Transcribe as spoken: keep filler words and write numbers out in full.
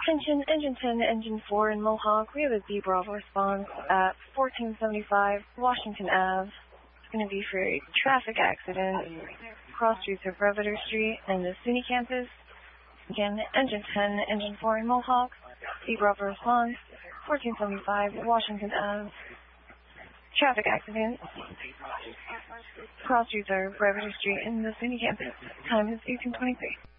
Attention, Engine ten, Engine four in Mohawk. We have a B Bravo response at fourteen seventy-five Washington Avenue. It's going to be for a traffic accident across streets of Breveter Street and the SUNY campus. Again, Engine ten, Engine four in Mohawk. B Bravo response, fourteen seventy-five Washington Avenue. Traffic accident across streets of Breveter Street and the SUNY campus. Time is eighteen twenty-three.